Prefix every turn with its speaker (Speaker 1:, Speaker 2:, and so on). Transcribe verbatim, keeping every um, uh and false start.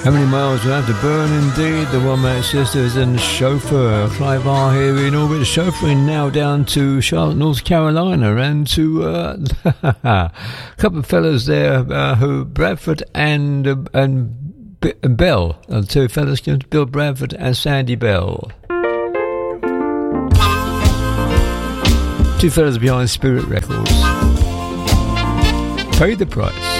Speaker 1: How many miles do I have to burn indeed? The One Man Sisters and the Chauffeur. Clive R here in orbit, chauffeuring now down to Charlotte, North Carolina, and to uh, a couple of fellas there uh, who Bradford and uh, and, B- and Bell. Uh, two fellas, Bill Bradford and Sandy Bell. Two fellas behind Spirit Records. Paid the price.